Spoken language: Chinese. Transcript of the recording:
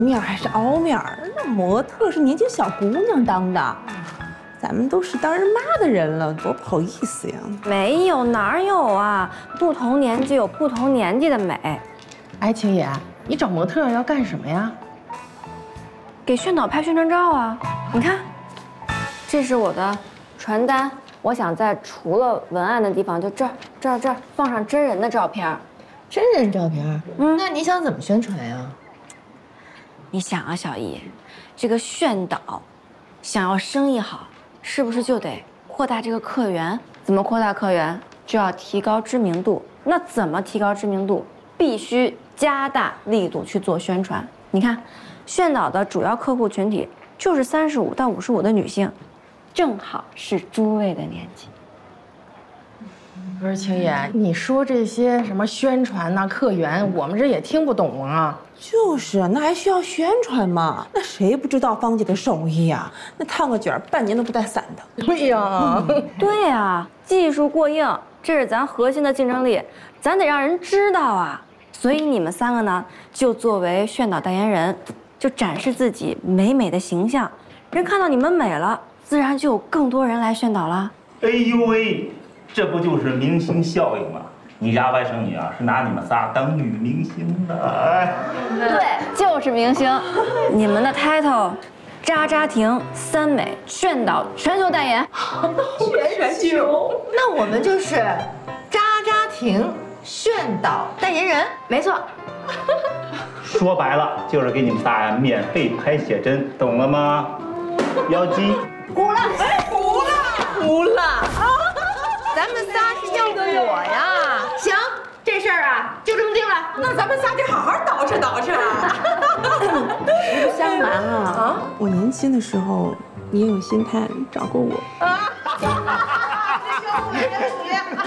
面还是凹面儿，那模特是年轻小姑娘当的，咱们都是当人妈的人了，多不好意思呀。 没有，哪有啊？不同年纪有不同年纪的美。 哎，青野，你找模特要干什么呀？ 给炫导拍宣传照啊！你看，这是我的传单，我想在除了文案的地方，就这儿放上真人的照片。 真人照片？那你想怎么宣传呀？ 你想啊，小姨，这个炫导想要生意好，是不是就得扩大这个客源？怎么扩大客源？就要提高知名度。那怎么提高知名度？必须加大力度去做宣传。你看，炫导的主要客户群体就是35到55的女性，正好是诸位的年纪。 不是青野，你说这些什么宣传呐、客源，我们这也听不懂啊。 就是啊，那还需要宣传吗？那谁不知道芳姐的手艺呀？那烫个卷半年都不带散的。 对呀， 对呀，技术过硬，这是咱核心的竞争力，咱得让人知道啊。所以你们3个呢，就作为炫导代言人，就展示自己美美的形象，人看到你们美了，自然就有更多人来炫导了。 哎呦喂，这不就是明星效应吗？你家外甥女啊，是拿你们仨当女明星的。哎， 对，就是明星。你们的 title，渣渣婷3美炫导全球代言。 全球。那我们就是渣渣婷炫导代言人。 没错。 说白了就是给你们仨呀免费拍写真，懂了吗？妖姬， 鼓了，哎，鼓了，鼓了啊！咱们仨是要火呀！行，这事儿啊就这么定了。那咱们仨得好好捯饬捯饬啊！ 实不相瞒啊， 我年轻的时候也有心态找过我。 啊！这就是我的女。